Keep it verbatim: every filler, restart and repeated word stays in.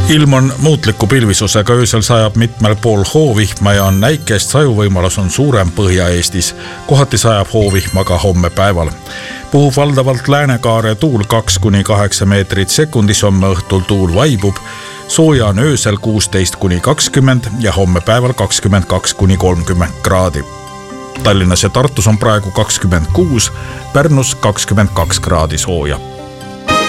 Ilm on muutliku pilvisusega, öösel sajab mitmel pool hoovihma ja on näikest, sajuvõimalus on suurem Põhja-Eestis. Kohati sajab hoovihma ka homme päeval. Puhub valdavalt läänekaare tuul kaks kuni kaheksa meetrit sekundis, homme õhtul tuul vaibub. Sooja on öösel kuusteist kuni kakskümmend ja homme päeval kakskümmend kaks kuni kolmkümmend kraadi. Tallinnas ja Tartus on praegu kakskümmend kuus, Pärnus kakskümmend kaks kraadi sooja.